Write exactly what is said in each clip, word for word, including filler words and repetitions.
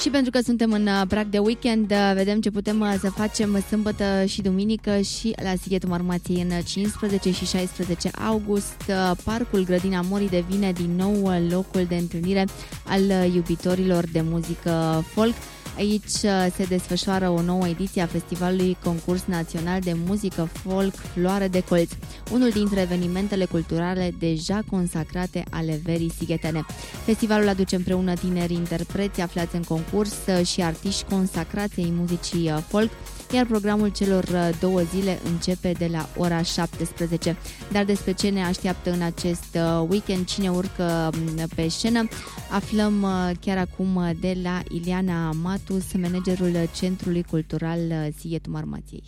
Și pentru că suntem în prag de weekend, vedem ce putem să facem sâmbătă și duminică și la Sighetul Marmației în cincisprezece și șaisprezece august. Parcul Grădina Morii devine din nou locul de întâlnire al iubitorilor de muzică folk. Aici se desfășoară o nouă ediție a Festivalului Concurs Național de Muzică Folk Floare de Colț, unul dintre evenimentele culturale deja consacrate ale verii sighetene. Festivalul aduce împreună tineri interpreți aflați în concurs și artiști consacrați ai muzicii folk, iar programul celor două zile începe de la ora șaptesprezece. Dar despre ce ne așteaptă în acest weekend, cine urcă pe scenă, aflăm chiar acum de la Ileana Matus, managerul Centrului Cultural Sighetul Marmației.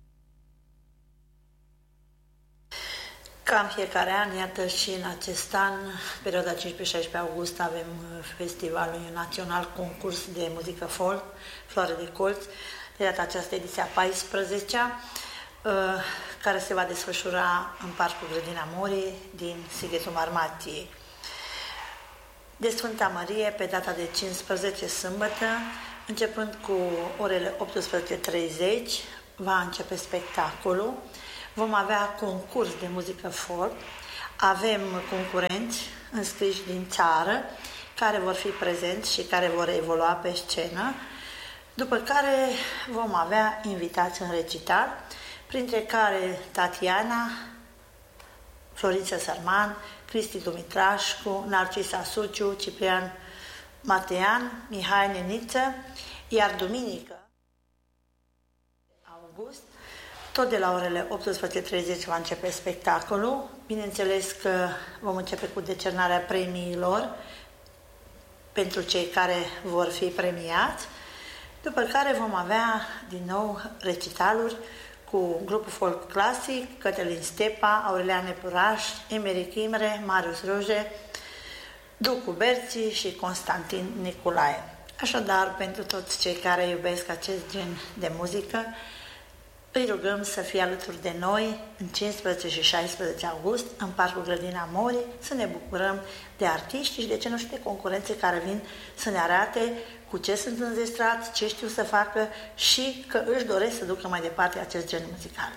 Ca în fiecare an, iată și în acest an, perioada cincisprezece șaisprezece august, avem Festivalul Național Concurs de Muzică Folk, Floare de Colț, de data aceasta ediția paisprezecea, care se va desfășura în Parcul Grădina Morii din Sighetul Marmației. De Sfânta Mărie, pe data de cincisprezece, sâmbătă, începând cu orele optsprezece și treizeci, va începe spectacolul. Vom avea concurs de muzică folk, avem concurenți înscriși din țară care vor fi prezenți și care vor evolua pe scenă, după care vom avea invitați în recital, printre care Tatiana, Florința Sărman, Cristi Dumitrașcu, Narcisa Suciu, Ciprian Matean, Mihai Neniță, iar duminică, august, tot de la orele optsprezece și treizeci va începe spectacolul. Bineînțeles că vom începe cu decernarea premiilor pentru cei care vor fi premiați, după care vom avea din nou recitaluri cu grupul folk clasic, Cătălin Stepa, Aurelian Nepuraș, Emeric Imre, Marius Roje, Ducu Berții și Constantin Nicolae. Așadar, pentru toți cei care iubesc acest gen de muzică, îi rugăm să fie alături de noi în cincisprezece și șaisprezece august în Parcul Grădina Morii, să ne bucurăm de artiști și de ce nu știu de concurențe care vin să ne arate cu ce sunt înzestrați, ce știu să facă și că își doresc să ducă mai departe acest gen muzical.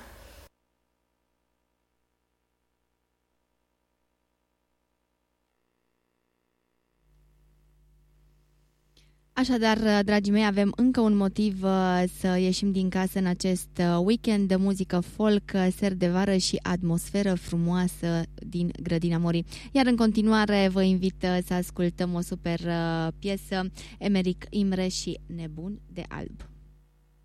Așadar, dragii mei, avem încă un motiv să ieșim din casă în acest weekend de muzică folk, ser de vară și atmosferă frumoasă din Grădina Morii. Iar în continuare vă invit să ascultăm o super piesă, Emeric Imre și Nebun de Alb.